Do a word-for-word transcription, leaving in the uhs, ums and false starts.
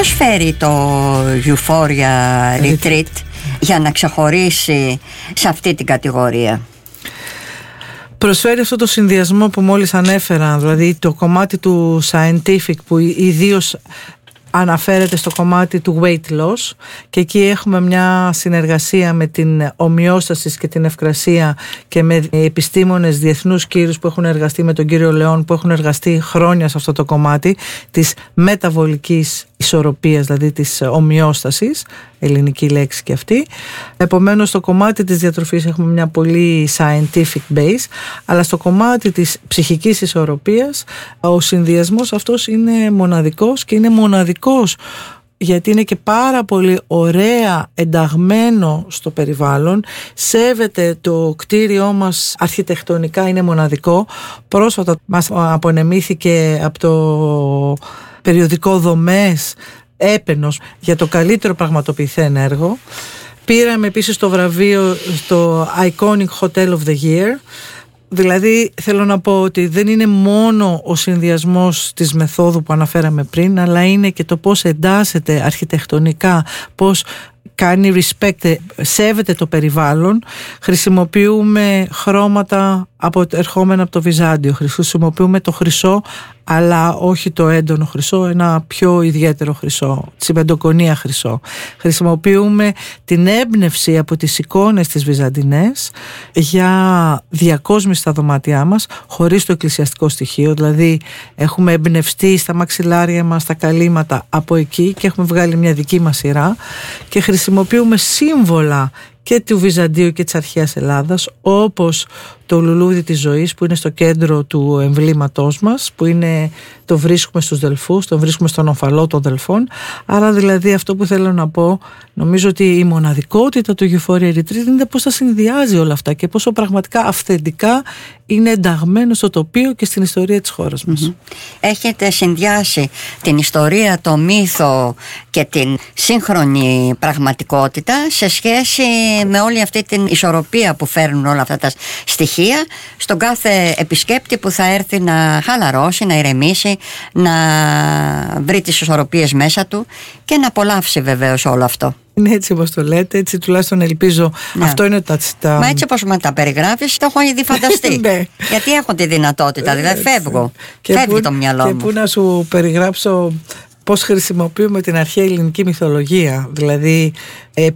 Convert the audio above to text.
προσφέρει το Euphoria Retreat για να ξεχωρίσει σε αυτή την κατηγορία? Προσφέρει αυτό το συνδυασμό που μόλις ανέφερα, δηλαδή το κομμάτι του scientific που ιδίως αναφέρεται στο κομμάτι του weight loss, και εκεί έχουμε μια συνεργασία με την ομοιόσταση και την ευκρασία και με επιστήμονες διεθνούς κύρους που έχουν εργαστεί, με τον κύριο Λεόν, που έχουν εργαστεί χρόνια σε αυτό το κομμάτι της μεταβολικής ισορροπίας, δηλαδή της ομοιόστασης, ελληνική λέξη και αυτή. Επομένως στο κομμάτι της διατροφής έχουμε μια πολύ scientific base, αλλά στο κομμάτι της ψυχικής ισορροπίας ο συνδυασμός αυτός είναι μοναδικός, και είναι μοναδικός γιατί είναι και πάρα πολύ ωραία ενταγμένο στο περιβάλλον. Σέβεται το κτίριό μας αρχιτεκτονικά, είναι μοναδικό. Πρόσφατα μας απονεμήθηκε από το περιοδικό Δομές έπαινος για το καλύτερο πραγματοποιηθέν έργο. Πήραμε επίσης το βραβείο στο Iconic Hotel of the Year. Δηλαδή θέλω να πω ότι δεν είναι μόνο ο συνδυασμός της μεθόδου που αναφέραμε πριν, αλλά είναι και το πώς εντάσσεται αρχιτεκτονικά, πώς κάνει respect, σέβεται το περιβάλλον. Χρησιμοποιούμε χρώματα από, ερχόμενα από το Βυζάντιο, χρησιμοποιούμε το χρυσό, αλλά όχι το έντονο χρυσό, ένα πιο ιδιαίτερο χρυσό, τσιμεντοκονία χρυσό. Χρησιμοποιούμε την έμπνευση από τις εικόνες της Βυζαντινές για διακόσμηση στα δωμάτια μας, χωρίς το εκκλησιαστικό στοιχείο. Δηλαδή έχουμε εμπνευστεί στα μαξιλάρια μας, στα καλύματα από εκεί, και έχουμε βγάλει μια δική μας σειρά, και χρησιμοποιούμε σύμβολα και του Βυζαντίου και της αρχαίας Ελλάδας, όπως το λουλούδι της ζωής που είναι στο κέντρο του εμβλήματός μας, που είναι, το βρίσκουμε στους Δελφούς, το βρίσκουμε στον ομφαλό των Δελφών. Άρα δηλαδή αυτό που θέλω να πω, νομίζω ότι η μοναδικότητα του Euphoria Retreat είναι πώς τα συνδυάζει όλα αυτά και πόσο πραγματικά αυθεντικά είναι ενταγμένο στο τοπίο και στην ιστορία της χώρας μας. Mm-hmm. Έχετε συνδυάσει την ιστορία, το μύθο και την σύγχρονη πραγματικότητα σε σχέση με όλη αυτή την ισορροπία που φέρνουν όλα αυτά τα στοιχεία στον κάθε επισκέπτη που θα έρθει να χαλαρώσει, να ηρεμήσει, να βρει τις ισορροπίες μέσα του και να απολαύσει βεβαίως όλο αυτό. Είναι έτσι όπως το λέτε, έτσι τουλάχιστον ελπίζω. Ναι. Αυτό είναι τα, τα... Μα έτσι όπως με τα περιγράφεις, το έχω ήδη φανταστεί. Ναι. Γιατί έχω τη δυνατότητα, δηλαδή φεύγω. Και Φεύγει που, το μυαλό και μου. Και πού να σου περιγράψω πώς χρησιμοποιούμε την αρχαία ελληνική μυθολογία. Δηλαδή